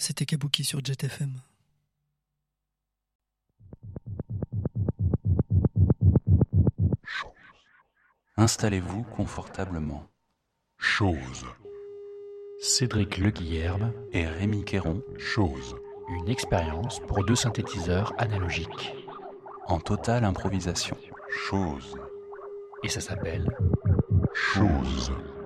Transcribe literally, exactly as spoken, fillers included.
C'était Kabuki sur Jet F M. Installez-vous confortablement. Chose. Cédric Le Guillerme et Rémi Quéron. Chose. Une expérience pour deux synthétiseurs analogiques. En totale improvisation. Chose. Et ça s'appelle Chose.